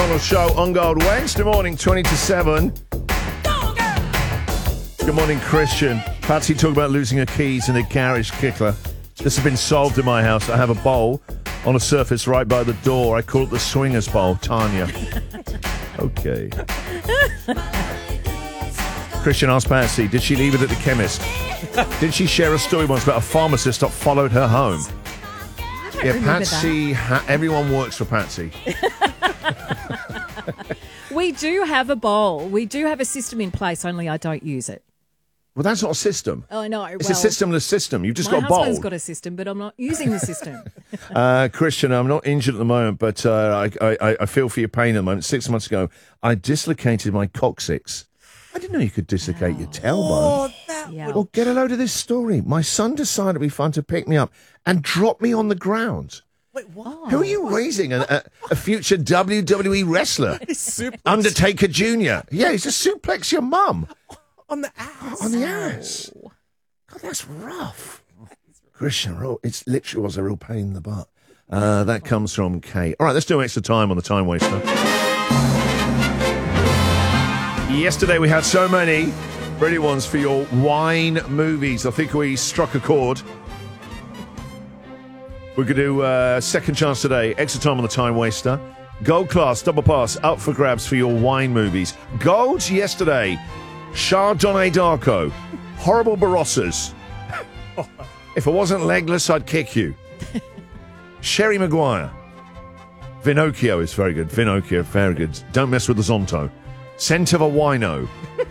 O'Connell Show on Gold. Wednesday morning, 20 to 7. Good morning, Christian. Patsy talked about losing her keys in a garage kicker. This has been solved in my house. I have a bowl on a surface right by the door. I call it the swingers bowl, Tanya. Okay. Christian asked Patsy, did she leave it at the chemist? Did she share a story once about a pharmacist that followed her home? Yeah, Patsy, everyone works for Patsy. We do have a bowl. We do have a system in place, only I don't use it. Well, that's not a system. Oh, no. It's a systemless system. You've just got a bowl. My husband's got a system, but I'm not using the system. Christian, I'm not injured at the moment, but I feel for your pain at the moment. 6 months ago, I dislocated my coccyx. I didn't know you could dislocate your tailbone. Well, get a load of this story. My son decided it'd be fun to pick me up and drop me on the ground. Wait, what? Who are you raising? A future WWE wrestler? Undertaker Jr. Yeah, he's just suplex your mum. On the ass. On the ass. God, that's rough. Christian, it literally was a real pain in the butt. That comes from Kate. All right, let's do extra time on the time waster. Yesterday we had so many brilliant ones for your wine movies. I think we struck a chord. We're going to do second chance today. Extra time on the time waster. Gold class, double pass, up for grabs for your wine movies. Golds yesterday. Chardonnay Darko. Horrible Barossas. If I wasn't legless, I'd kick you. Sherry Maguire. Vinocchio is very good. Vinocchio, very good. Don't mess with the Zonto. Scent of a Wino.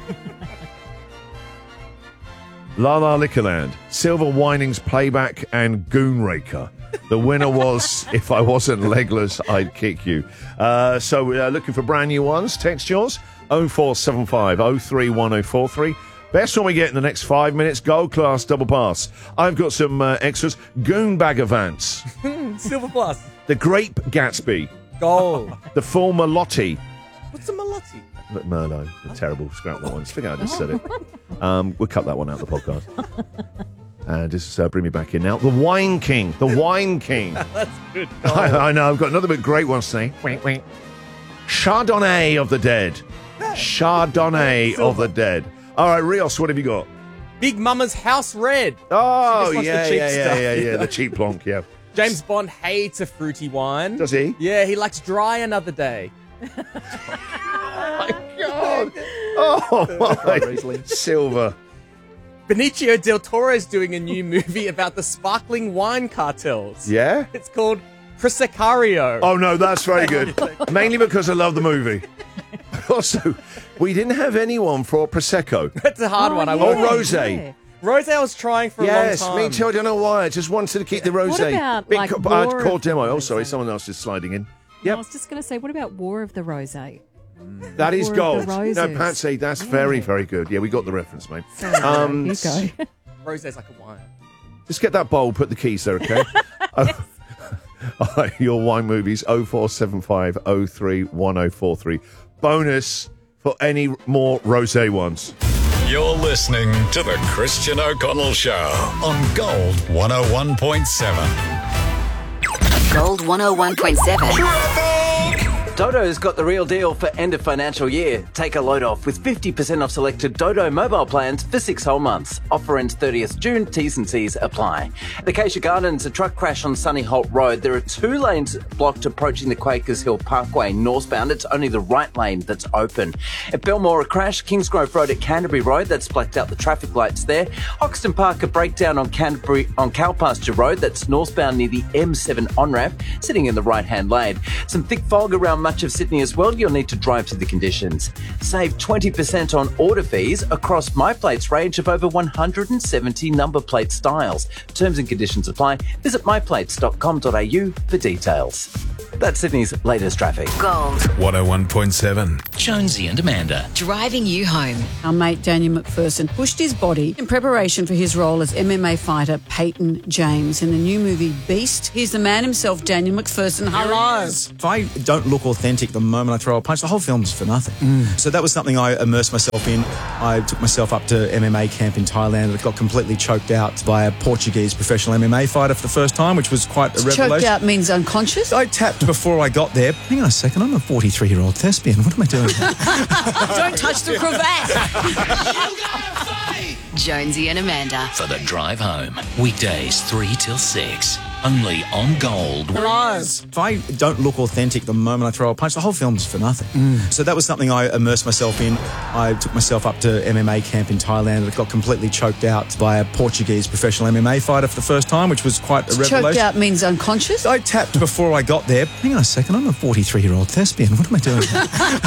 La La Liquorland. Silver Winings Playback and Goonraker. The winner was If I Wasn't Legless, I'd Kick You. So we're looking for brand new ones. Text yours 0475 031043. Best one we get in the next 5 minutes. Gold class double pass. I've got some extras. Goonbagger Vance. Silver plus. The Grape Gatsby. Gold. The Full Malotti. What's a Malotti? Merlot. The terrible. Scrap that one. Just forget I just said it. We'll cut that one out of the podcast. Just bring me back in now. The Wine King. The Wine King. That's good. I know. I've got another bit great one to say. Chardonnay of the Dead. Chardonnay of the Dead. All right, Rios, what have you got? Big Mama's House Red. Oh, yeah. The cheap plonk, yeah. James Bond hates a fruity wine. Does he? Yeah, he likes dry another day. My God. Oh, my. Silver. Benicio del Toro is doing a new movie about the sparkling wine cartels. Yeah? It's called Proseccario. Oh, no, that's very good. Mainly because I love the movie. Also, we didn't have anyone for Prosecco. That's a hard one. Yeah. Or rosé. Yeah. Rosé I was trying for a long time. Yes, me too. I don't know why. I just wanted to keep the rosé. What about, like, call War of demo. the Oh, sorry, Rosé? someone else is sliding in. I Yep, was just going to say, what about War of the Rosé? that is War of gold. the No, Roses. Patsy, that's very, very good. Yeah, we got the reference, mate. Here you go. Rosé's like a wine. Just get that bowl, put the keys there, okay? All right, your wine movies, 0475 031043. Bonus for any more rosé ones. You're listening to The Christian O'Connell Show on Gold 101.7. Gold 101.7. Dodo's got the real deal for end of financial year. Take a load off with 50% off selected Dodo mobile plans for 6 whole months. Offer ends 30th June. T's and C's apply. At Acacia Gardens, a truck crash on Sunny Holt Road. There are 2 lanes blocked approaching the Quakers Hill Parkway northbound. It's only the right lane that's open. At Belmore, a crash. Kingsgrove Road at Canterbury Road. That's blacked out the traffic lights there. Hoxton Park, a breakdown on Cowpasture Road. That's northbound near the M7 on-ramp, sitting in the right-hand lane. Some thick fog around much of Sydney as well. You'll need to drive to the conditions. Save 20% on order fees across MyPlate's range of over 170 number plate styles. Terms and conditions apply. Visit myplates.com.au for details. That's Sydney's latest traffic. Gold. 101.7. Jonesy and Amanda. Driving you home. Our mate Daniel McPherson pushed his body in preparation for his role as MMA fighter Peyton James in the new movie Beast. Here's the man himself, Daniel McPherson. Hello. If I don't look authentic the moment I throw a punch, the whole film's for nothing. So that was something I immersed myself in. I took myself up to MMA camp in Thailand and got completely choked out by a Portuguese professional MMA fighter for the first time, which was quite a revelation. Choked out means unconscious? I tapped before I got there. Hang on a second, I'm a 43-year-old thespian. What am I doing? Don't touch the cravat. Jonesy and Amanda. For the drive home. Weekdays 3 till 6. Only on Gold. If I don't look authentic the moment I throw a punch, the whole film's for nothing. So that was something I immersed myself in. I took myself up to MMA camp in Thailand and got completely choked out by a Portuguese professional MMA fighter for the first time, which was quite a revelation. Choked out means unconscious? I tapped before I got there. Hang on a second, I'm a 43-year-old thespian. What am I doing?